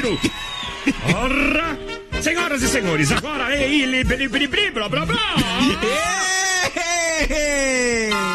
Casimiro. Ora, senhoras e senhores, agora é ele, blá blá blá blá.